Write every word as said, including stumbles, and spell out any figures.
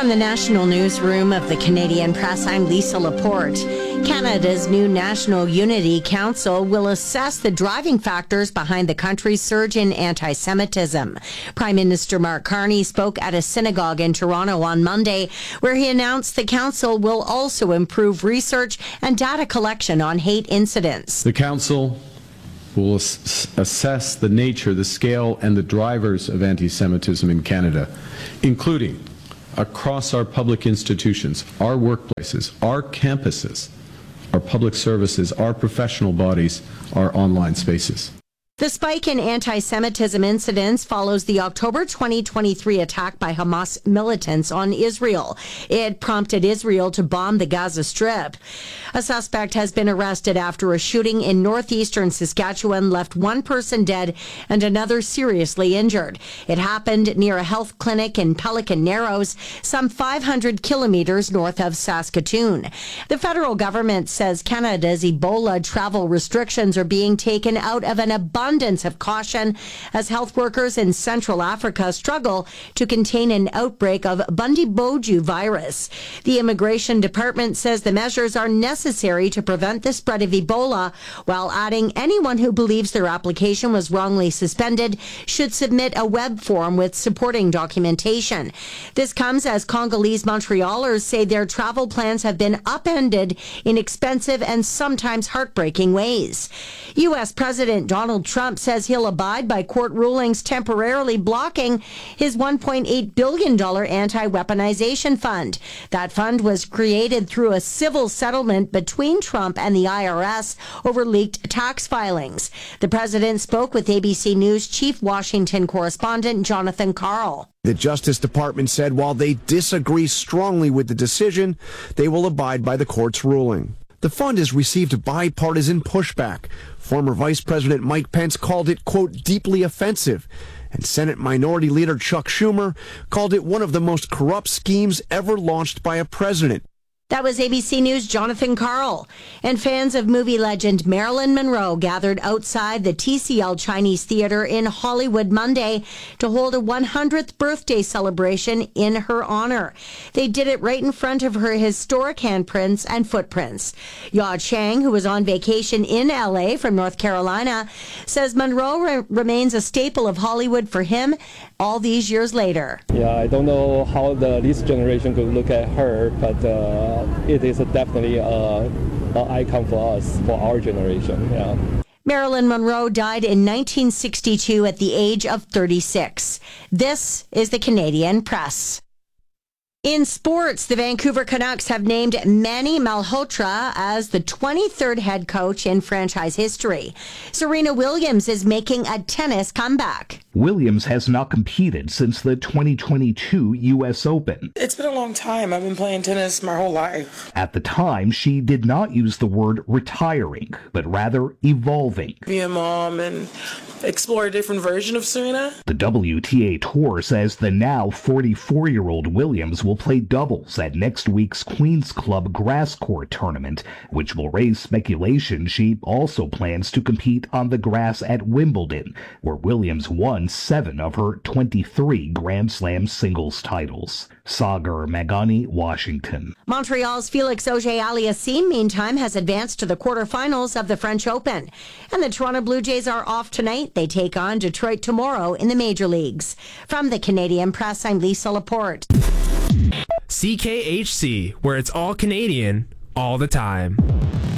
From the National Newsroom of the Canadian Press, I'm Lisa Laporte. Canada's new National Unity Council will assess the driving factors behind the country's surge in anti-Semitism. Prime Minister Mark Carney spoke at a synagogue in Toronto on Monday, where he announced the council will also improve research and data collection on hate incidents. The council will ass- assess the nature, the scale, and the drivers of anti-Semitism in Canada, including across our public institutions, our workplaces, our campuses, our public services, our professional bodies, our online spaces. The spike in anti-Semitism incidents follows the October twenty twenty-three attack by Hamas militants on Israel. It prompted Israel to bomb the Gaza Strip. A suspect has been arrested after a shooting in northeastern Saskatchewan left one person dead and another seriously injured. It happened near a health clinic in Pelican Narrows, some five hundred kilometers north of Saskatoon. The federal government says Canada's Ebola travel restrictions are being taken out of an abundance of caution as health workers in Central Africa struggle to contain an outbreak of Bundibugyo virus. The Immigration Department says the measures are necessary to prevent the spread of Ebola, while adding anyone who believes their application was wrongly suspended should submit a web form with supporting documentation. This comes as Congolese Montrealers say their travel plans have been upended in expensive and sometimes heartbreaking ways. U S. President Donald Trump says he'll abide by court rulings temporarily blocking his one point eight billion dollars anti-weaponization fund. That fund was created through a civil settlement between Trump and the I R S over leaked tax filings. The president spoke with A B C News chief Washington correspondent Jonathan Karl. The Justice Department said while they disagree strongly with the decision, they will abide by the court's ruling. The fund has received bipartisan pushback. Former Vice President Mike Pence called it, quote, deeply offensive. And Senate Minority Leader Chuck Schumer called it one of the most corrupt schemes ever launched by a president. That was A B C News' Jonathan Karl. And fans of movie legend Marilyn Monroe gathered outside the T C L Chinese Theater in Hollywood Monday to hold a one hundredth birthday celebration in her honor. They did it right in front of her historic handprints and footprints. Ya Chang, who was on vacation in L A from North Carolina, says Monroe re- remains a staple of Hollywood for him all these years later. Yeah, I don't know how the this generation could look at her, but uh, it is definitely a, a icon for us, for our generation. Yeah. Marilyn Monroe died in nineteen sixty-two at the age of thirty-six. This is the Canadian Press. In sports, the Vancouver Canucks have named Manny Malhotra as the twenty-third head coach in franchise history. Serena Williams is making a tennis comeback. Williams has not competed since the twenty twenty-two U S Open. It's been a long time. I've been playing tennis my whole life. At the time, she did not use the word retiring, but rather evolving. Be a mom and explore a different version of Serena. The W T A Tour says the now forty-four-year-old Williams will play doubles at next week's Queen's Club Grass Court Tournament, which will raise speculation she also plans to compete on the grass at Wimbledon, where Williams won seven of her twenty-three Grand Slam singles titles. Sagar Magani, Washington. Montreal's Felix Auger-Aliassime, meantime, has advanced to the quarterfinals of the French Open. And the Toronto Blue Jays are off tonight. They take on Detroit tomorrow in the major leagues. From the Canadian Press, I'm Lisa Laporte. C K H C, where it's all Canadian, all the time.